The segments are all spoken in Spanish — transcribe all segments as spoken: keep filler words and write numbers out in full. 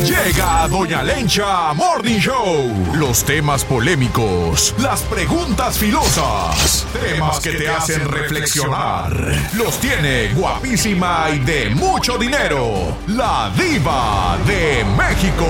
Llega Doña Lencha Morning Show. Los temas polémicos, las preguntas filosas, temas que te hacen reflexionar. Los tiene guapísima y de mucho dinero, la Diva de México.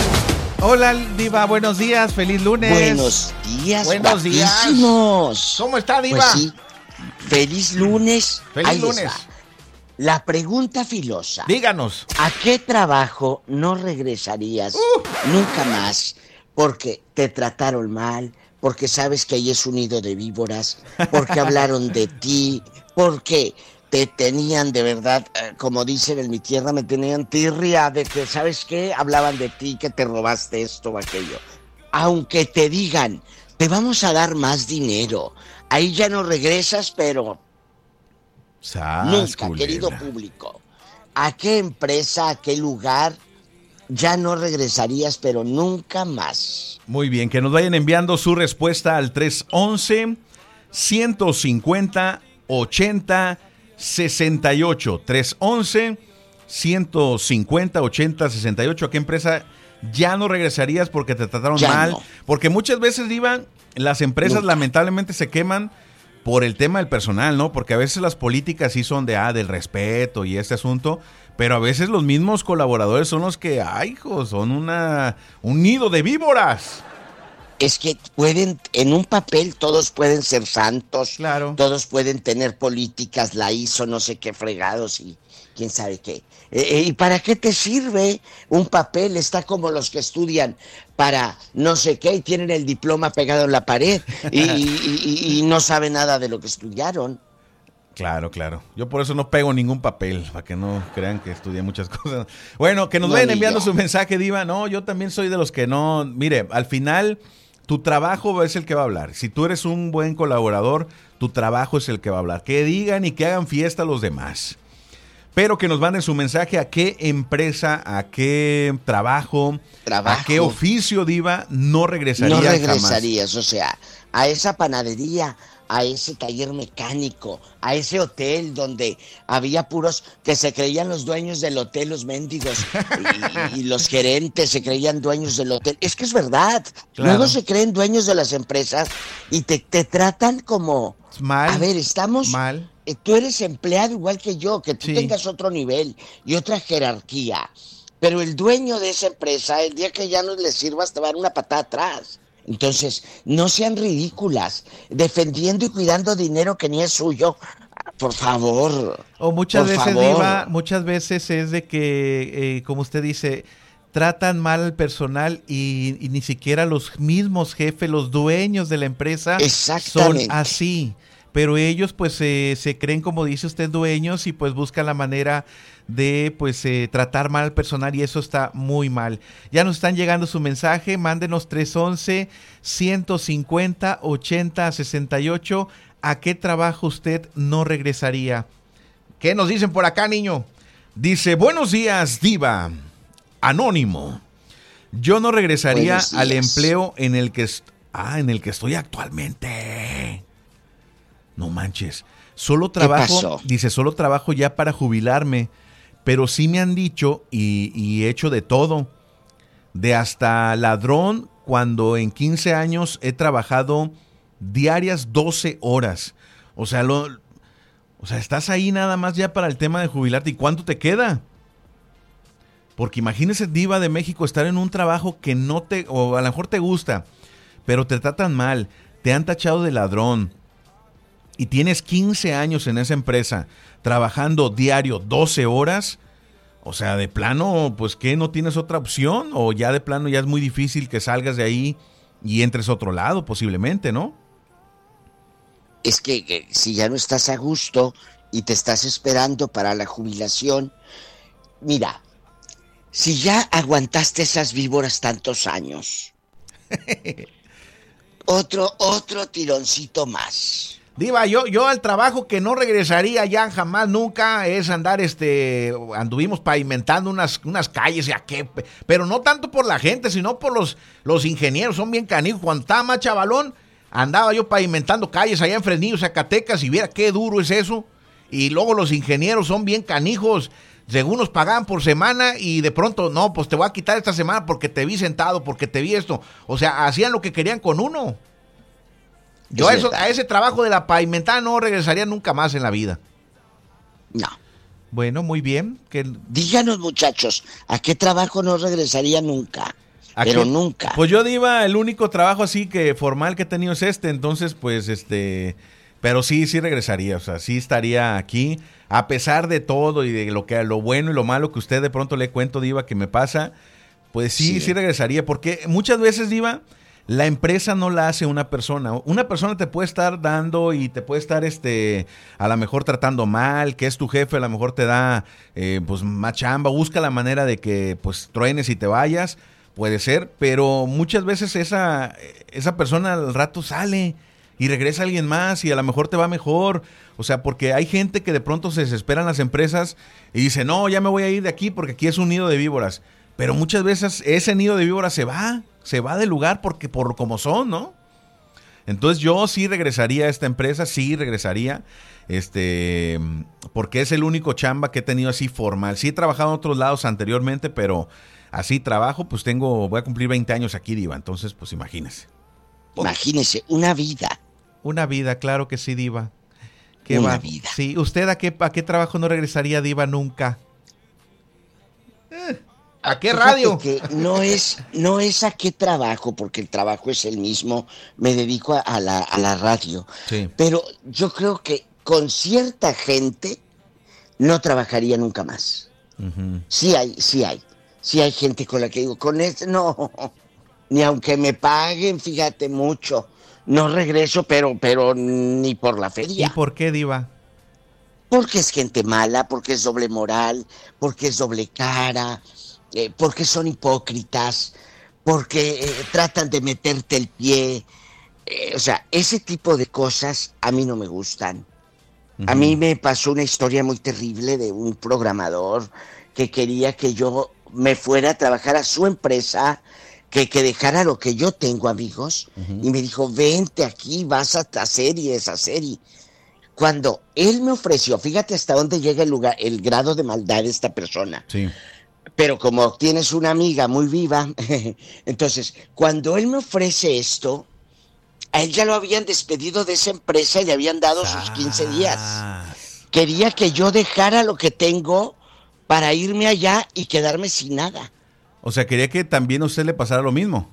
Hola, Diva, buenos días, feliz lunes. Buenos días, Buenos días. guapísimos. ¿Cómo está, Diva? Pues sí, feliz lunes. Feliz Ahí lunes. está. La pregunta filosa. Díganos. ¿A qué trabajo no regresarías uh. nunca más porque te trataron mal, porque sabes que ahí es un nido de víboras, porque hablaron de ti, porque te tenían de verdad, eh, como dicen en mi tierra, me tenían tirria de que, ¿sabes qué? Hablaban de ti, que te robaste esto o aquello. Aunque te digan, te vamos a dar más dinero, ahí ya no regresas, pero... Sas, nunca, culebra. querido público. ¿A qué empresa, a qué lugar ya no regresarías, pero nunca más? Muy bien, que nos vayan enviando su respuesta al tres once, ciento cincuenta, ochenta, sesenta y ocho. tres once, ciento cincuenta, ochenta, sesenta y ocho. ¿A qué empresa ya no regresarías porque te trataron Ya mal? no. Porque muchas veces, Diva, las empresas Nunca. lamentablemente se queman por el tema del personal, ¿no? Porque a veces las políticas sí son de, ah, del respeto y este asunto, pero a veces los mismos colaboradores son los que, ay, hijos, son una, un nido de víboras. Es que pueden, en un papel todos pueden ser santos, Claro. todos pueden tener políticas, la hizo, no sé qué fregados y quién sabe qué. Eh, ¿Y para qué te sirve un papel? Está como los que estudian para no sé qué y tienen el diploma pegado en la pared y, y, y, y no saben nada de lo que estudiaron. Claro, claro. Yo por eso no pego ningún papel, para que no crean que estudié muchas cosas. Bueno, que nos No, vayan ni enviando yo. su mensaje, Diva. No, yo también soy de los que no... Mire, al final, tu trabajo es el que va a hablar. Si tú eres un buen colaborador, tu trabajo es el que va a hablar. Que digan y que hagan fiesta a los demás. Pero que nos manden su mensaje a qué empresa, a qué trabajo, Trabajo. a qué oficio, Diva, no regresarías No jamás. regresarías, o sea, a esa panadería, a ese taller mecánico, a ese hotel donde había puros que se creían los dueños del hotel, los mendigos, y, y los gerentes se creían dueños del hotel. Es que es verdad. Claro. Luego se creen dueños de las empresas y te, te tratan como... Mal. A ver, estamos... Mal. eh, Tú eres empleado igual que yo, que tú Sí. tengas otro nivel y otra jerarquía. Pero el dueño de esa empresa, el día que ya no le sirvas, te va a dar una patada atrás. Entonces, no sean ridículas, defendiendo y cuidando dinero que ni es suyo. Por favor. O muchas por veces, favor. Diva, muchas veces es de que, eh, como usted dice, tratan mal al personal y, y ni siquiera los mismos jefes, los dueños de la empresa son Exactamente. así. Pero ellos pues eh, se creen, como dice usted, dueños y pues buscan la manera de pues eh, tratar mal al personal y eso está muy mal. Ya nos están llegando su mensaje, mándenos tres once, ciento cincuenta, ochenta, sesenta y ocho. ¿A qué trabajo usted no regresaría? ¿Qué nos dicen por acá, niño? Dice, buenos días, Diva. Anónimo. Yo no regresaría Buenos al días. empleo en el que est- ah, en el que estoy actualmente. No manches. Solo trabajo, pasó? dice, solo trabajo ya para jubilarme, pero sí me han dicho y, y he hecho de todo. De hasta ladrón, cuando en quince años he trabajado diarias doce horas. O sea, lo, o sea, estás ahí nada más ya para el tema de jubilarte. ¿Y cuánto te queda? Porque imagínese, Diva de México, estar en un trabajo que no te, o a lo mejor te gusta, pero te tratan mal, te han tachado de ladrón y tienes quince años en esa empresa trabajando diario doce horas. O sea, de plano, pues ¿qué? ¿No tienes otra opción? O ya de plano ya es muy difícil que salgas de ahí y entres a otro lado, posiblemente, ¿no? Es que, que si ya no estás a gusto y te estás esperando para la jubilación, mira, si ya aguantaste esas víboras tantos años, otro, otro tironcito más. Diva, yo, yo al trabajo que no regresaría ya jamás, nunca, es andar, este, anduvimos pavimentando unas, unas calles, ya qué, pero no tanto por la gente, sino por los, los ingenieros, son bien canijos. Cuando estaba más chavalón, andaba yo pavimentando calles allá en Fresnillo, Zacatecas, y viera qué duro es eso. Y luego los ingenieros son bien canijos, según nos pagaban por semana y de pronto, no, pues te voy a quitar esta semana porque te vi sentado, porque te vi esto. O sea, hacían lo que querían con uno. Yo a, eso, a ese trabajo de la pavimentada no regresaría nunca más en la vida. No. Bueno, muy bien. Que... Díganos, muchachos, ¿a qué trabajo no regresaría nunca? Pero qué? Nunca. Pues yo, Diva, el único trabajo así que formal que he tenido es este, entonces, pues, este... Pero sí, sí regresaría, o sea, sí estaría aquí, a pesar de todo y de lo que lo bueno y lo malo que usted de pronto le cuento, Diva, que me pasa, pues sí, sí, sí regresaría, porque muchas veces, Diva, la empresa no la hace una persona. Una persona te puede estar dando y te puede estar, este, a lo mejor tratando mal, que es tu jefe, a lo mejor te da, eh, pues, más chamba, busca la manera de que, pues, truenes y te vayas, puede ser, pero muchas veces esa, esa persona al rato sale y regresa alguien más y a lo mejor te va mejor. O sea, porque hay gente que de pronto se desesperan las empresas y dice, no, ya me voy a ir de aquí porque aquí es un nido de víboras. Pero muchas veces ese nido de víboras se va, se va del lugar porque por como son, ¿no? Entonces yo sí regresaría a esta empresa, sí regresaría, este, porque es el único chamba que he tenido así formal. Sí he trabajado en otros lados anteriormente, pero así trabajo, pues tengo, voy a cumplir veinte años aquí, Diva. Entonces, pues imagínese. Imagínese, una vida. Una vida, claro que sí, Diva. ¿Qué Una va? vida. Sí, ¿usted a qué, a qué trabajo no regresaría, Diva, nunca? Eh, ¿A qué radio? Que no es, no es a qué trabajo, porque el trabajo es el mismo. Me dedico a, a, la, a la radio. Sí. Pero yo creo que con cierta gente no trabajaría nunca más. Uh-huh. Sí hay, sí hay. Sí hay gente con la que digo, con este no, ni aunque me paguen, fíjate mucho. No regreso, pero, pero ni por la feria. ¿Y por qué, Diva? Porque es gente mala, porque es doble moral, porque es doble cara, eh, porque son hipócritas, porque eh, tratan de meterte el pie. Eh, o sea, ese tipo de cosas a mí no me gustan. Uh-huh. A mí me pasó una historia muy terrible de un programador que quería que yo me fuera a trabajar a su empresa, que, que dejara lo que yo tengo, amigos, uh-huh. y me dijo, vente aquí, vas a hacer y deshacer. Y cuando él me ofreció, fíjate hasta dónde llega el lugar, el grado de maldad de esta persona. Sí. Pero como tienes una amiga muy viva, entonces, cuando él me ofrece esto, a él ya lo habían despedido de esa empresa y le habían dado ah. sus quince días. Quería que yo dejara lo que tengo para irme allá y quedarme sin nada. O sea, quería que también a usted le pasara lo mismo.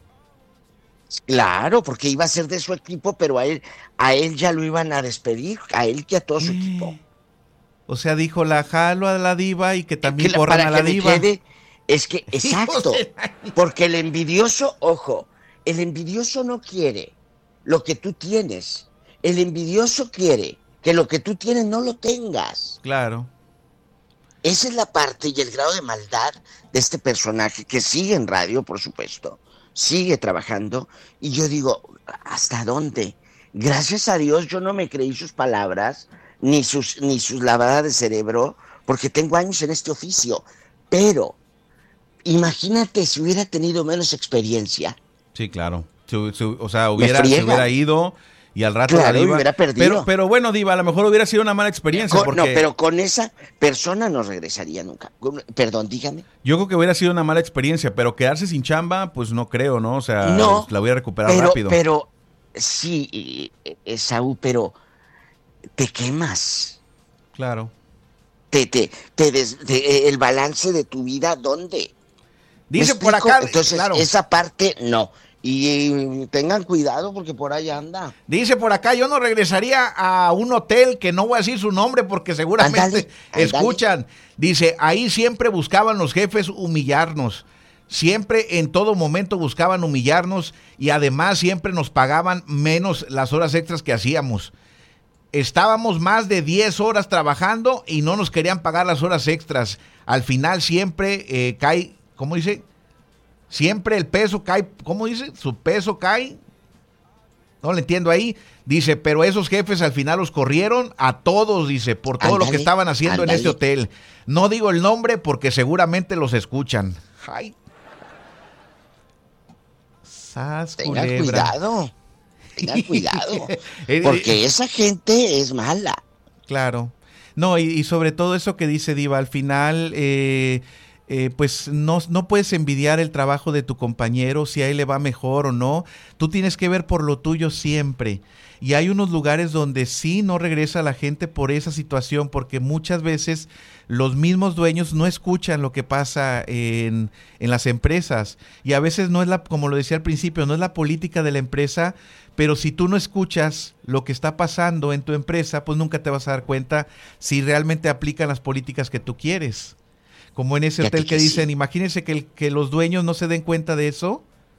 Claro, porque iba a ser de su equipo, pero a él, a él ya lo iban a despedir, a él que a todo su eh. equipo. O sea, dijo, la jalo a la Diva y que también que corran a la Diva. Quede, es que, exacto, porque el envidioso, ojo, el envidioso no quiere lo que tú tienes. El envidioso quiere que lo que tú tienes no lo tengas. Claro. Esa es la parte y el grado de maldad de este personaje que sigue en radio, por supuesto, sigue trabajando. Y yo digo, ¿hasta dónde? Gracias a Dios yo no me creí sus palabras, ni sus, ni sus lavadas de cerebro, porque tengo años en este oficio. Pero, imagínate si hubiera tenido menos experiencia. Sí, claro. Su, su, o sea, hubiera, se hubiera ido... Y al rato claro, la Diva, hubiera perdido. Pero, pero bueno, Diva, a lo mejor hubiera sido una mala experiencia. Con, porque... No, pero con esa persona no regresaría nunca. Perdón, dígame. Yo creo que hubiera sido una mala experiencia, pero quedarse sin chamba, pues no creo, ¿no? O sea, no, la voy a recuperar pero, rápido. Pero, sí, Esaú, pero te quemas. Claro. Te, te, te des, te, el balance de tu vida, ¿dónde? Dice por acá. Entonces, claro. esa parte, no. Y tengan cuidado porque por ahí anda. Dice por acá, yo no regresaría a un hotel que no voy a decir su nombre porque seguramente andale, escuchan. Andale. Dice, ahí siempre buscaban los jefes humillarnos. Siempre en todo momento buscaban humillarnos y además siempre nos pagaban menos las horas extras que hacíamos. Estábamos más de diez horas trabajando y no nos querían pagar las horas extras. Al final siempre eh, cae, ¿cómo dice? Siempre el peso cae, ¿cómo dice? Su peso cae. No le entiendo ahí. Dice, pero esos jefes al final los corrieron a todos, dice, por todo andale, lo que estaban haciendo andale. en este hotel. No digo el nombre porque seguramente los escuchan. Ay. Sas, Tengan cuidado. Tengan cuidado. Porque esa gente es mala. Claro. No, y, y sobre todo eso que dice Diva, al final, eh, eh, pues no, no puedes envidiar el trabajo de tu compañero, si a él le va mejor o no. Tú tienes que ver por lo tuyo siempre. Y hay unos lugares donde sí no regresa la gente por esa situación, porque muchas veces los mismos dueños no escuchan lo que pasa en, en las empresas. Y a veces no es la, como lo decía al principio, no es la política de la empresa, pero si tú no escuchas lo que está pasando en tu empresa, pues nunca te vas a dar cuenta si realmente aplican las políticas que tú quieres. Como en ese Ya hotel que que sí. dicen, imagínense que, el, que los dueños no se den cuenta de eso.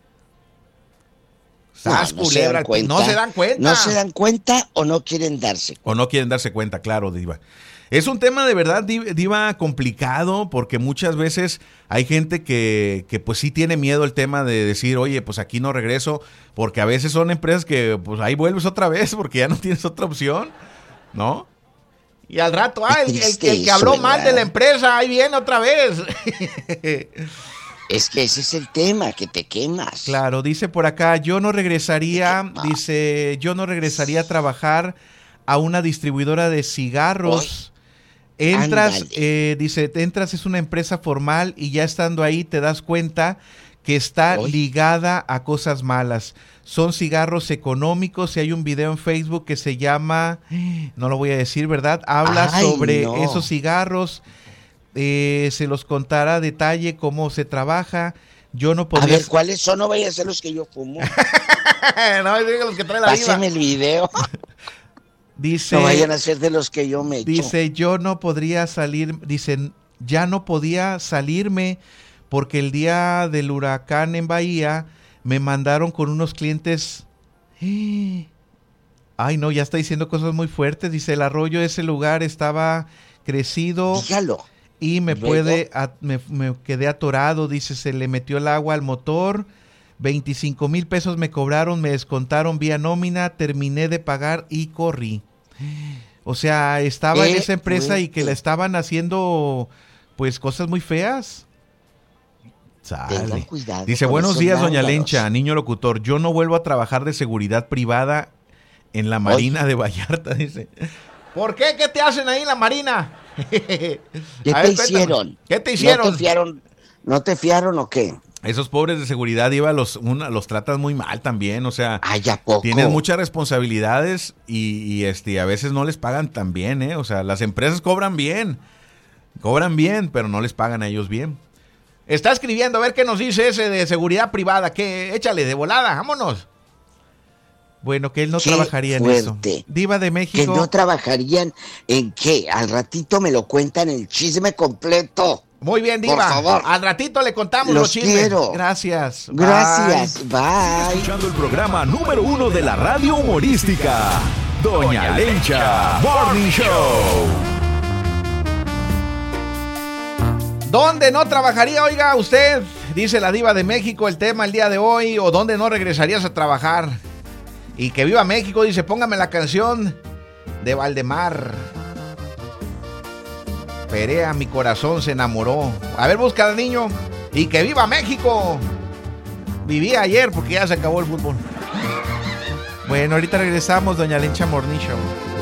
¡Sas, No, no se culebra! dan cuenta. No se dan cuenta. No se dan cuenta o no quieren darse cuenta. O no quieren darse cuenta, claro, Diva. Es un tema de verdad, Diva, complicado, porque muchas veces hay gente que, que pues sí tiene miedo el tema de decir, oye, pues aquí no regreso, porque a veces son empresas que pues ahí vuelves otra vez porque ya no tienes otra opción, ¿no? Y al rato, ah, el, el, el que habló mal de la empresa, ahí viene otra vez. Es que ese es el tema, que te quemas. Claro, dice por acá, yo no regresaría, dice, yo no regresaría a trabajar a una distribuidora de cigarros. Hoy, entras, eh, dice, entras, es una empresa formal y ya estando ahí te das cuenta que está Hoy. ligada a cosas malas. Son cigarros económicos y hay un video en Facebook que se llama, no lo voy a decir, ¿verdad? Habla Ay, sobre no. esos cigarros. Eh, se los contará a detalle cómo se trabaja. Yo no podría... A ver, ¿cuáles son? No vaya a ser los que yo fumo. No, diga los que trae la Pásame el video. Dice... No vayan a ser de los que yo me echo. Dice, yo no podría salir... Dicen, ya no podía salirme porque el día del huracán en Bahía me mandaron con unos clientes... Ay, no, ya está diciendo cosas muy fuertes. Dice, el arroyo de ese lugar estaba crecido... Dígalo. Y me Luego, puede, a, me, me quedé atorado, dice, se le metió el agua al motor, veinticinco mil pesos me cobraron, me descontaron vía nómina, terminé de pagar y corrí. O sea, estaba en esa empresa fuerte. Y que le estaban haciendo, pues, cosas muy feas. Sale. Dice, buenos días, doña Lencha, niño locutor, yo no vuelvo a trabajar de seguridad privada en la Marina Oye. de Vallarta, dice. ¿Por qué? ¿Qué te hacen ahí en la Marina? ¿Qué te ver, hicieron? ¿Qué te hicieron? ¿No te fiaron, ¿no te fiaron o qué? Esos pobres de seguridad, Iba, los, una, los tratan muy mal también, o sea, Ay, ¿a poco? Tienen muchas responsabilidades y, y este, a veces no les pagan tan bien, ¿eh? O sea, las empresas cobran bien, cobran bien, pero no les pagan a ellos bien. Está escribiendo, a ver qué nos dice ese de seguridad privada, que échale de volada, vámonos. Bueno, que él no qué trabajaría fuerte. en eso. Diva de México. Que no trabajarían en qué. Al ratito me lo cuentan el chisme completo. Muy bien, Diva. Por favor. Al ratito le contamos los, los chismes. Quiero. Gracias. Gracias. Bye. Bye. Sigue escuchando el programa número uno de la radio humorística, Doña Lencha Morning Show. ¿Dónde no trabajaría, oiga, usted? Dice la Diva de México, el tema el día de hoy. ¿O dónde no regresarías a trabajar? Y que viva México, dice, póngame la canción de Valdemar. Perea, mi corazón se enamoró. A ver, busca al niño. Y que viva México. Viví ayer porque ya se acabó el fútbol. Bueno, ahorita regresamos, Doña Lencha Morning Show.